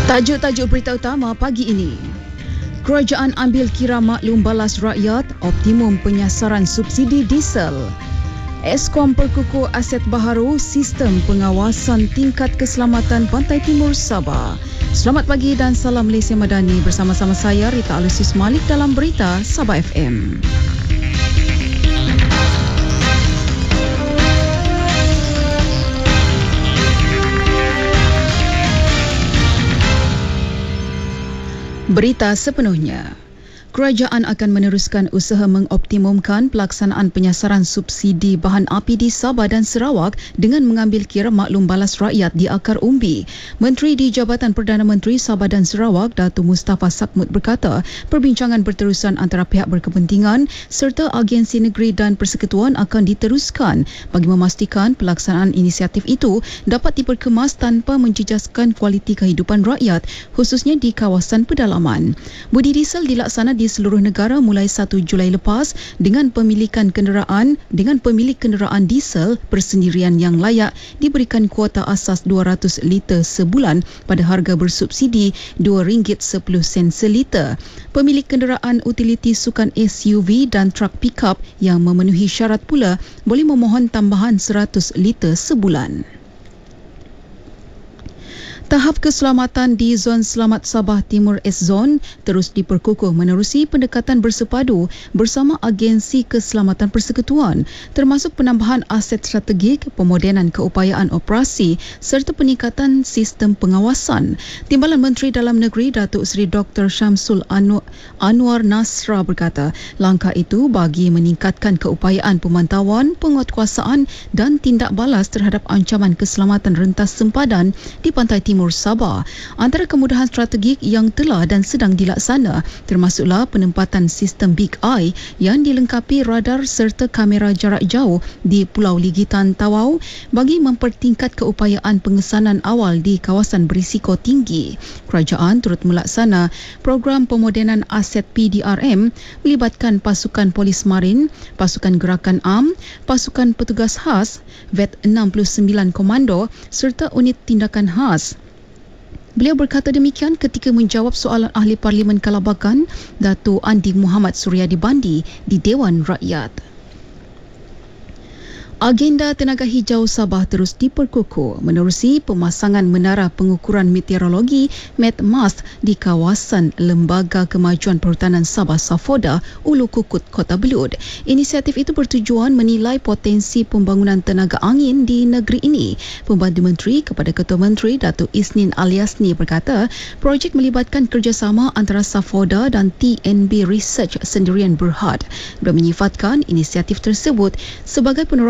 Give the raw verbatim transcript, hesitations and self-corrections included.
Tajuk-tajuk berita utama pagi ini. Kerajaan ambil kira maklum balas rakyat, optimum penyasaran subsidi diesel. Eskom perkukuh aset baharu, sistem pengawasan tingkat keselamatan Pantai Timur Sabah. Selamat pagi dan salam Malaysia Madani, bersama-sama saya Rita Alusius Malik dalam Berita Sabah F M. Berita sepenuhnya. Kerajaan akan meneruskan usaha mengoptimumkan pelaksanaan penyasaran subsidi bahan api di Sabah dan Sarawak dengan mengambil kira maklum balas rakyat di akar umbi. Menteri di Jabatan Perdana Menteri Sabah dan Sarawak, Datuk Mustafa Sakmut berkata, perbincangan berterusan antara pihak berkepentingan serta agensi negeri dan persekutuan akan diteruskan bagi memastikan pelaksanaan inisiatif itu dapat diperkemas tanpa menjejaskan kualiti kehidupan rakyat, khususnya di kawasan pedalaman. Budi diesel dilaksana di seluruh negara mulai satu Julai lepas dengan pemilikan kenderaan dengan pemilik kenderaan diesel persendirian yang layak diberikan kuota asas dua ratus liter sebulan pada harga bersubsidi dua ringgit sepuluh sen seliter. Pemilik kenderaan utiliti sukan S U V dan trak pickup yang memenuhi syarat pula boleh memohon tambahan seratus liter sebulan. Tahap keselamatan di Zon Selamat Sabah Timur S-Zone terus diperkukuh menerusi pendekatan bersepadu bersama agensi keselamatan persekutuan, termasuk penambahan aset strategik, pemodenan keupayaan operasi serta peningkatan sistem pengawasan. Timbalan Menteri Dalam Negeri Datuk Seri Doktor Syamsul Anwar, Anwar Nasra berkata, langkah itu bagi meningkatkan keupayaan pemantauan, penguatkuasaan dan tindak balas terhadap ancaman keselamatan rentas sempadan di Pantai Timur Timur Sabah. Antara kemudahan strategik yang telah dan sedang dilaksana termasuklah penempatan sistem Big Eye yang dilengkapi radar serta kamera jarak jauh di Pulau Ligitan Tawau bagi mempertingkat keupayaan pengesanan awal di kawasan berisiko tinggi. Kerajaan turut melaksana program pemodenan aset P D R M melibatkan pasukan polis marin, pasukan gerakan A M, pasukan petugas khas, V E T enam puluh sembilan Komando serta unit tindakan khas. Beliau berkata demikian ketika menjawab soalan Ahli Parlimen Kalabakan, Datuk Andi Muhammad Suryadi Bandi di Dewan Rakyat. Agenda Tenaga Hijau Sabah terus diperkukuh menerusi pemasangan menara pengukuran meteorologi METMAS di kawasan Lembaga Kemajuan Perhutanan Sabah Safoda, Ulu Kukut, Kota Belud. Inisiatif itu bertujuan menilai potensi pembangunan tenaga angin di negeri ini. Pembantu Menteri kepada Ketua Menteri Datuk Isnin Aliasni berkata, projek melibatkan kerjasama antara Safoda dan T N B Research Sendirian Berhad. Beliau menyifatkan inisiatif tersebut sebagai penerokan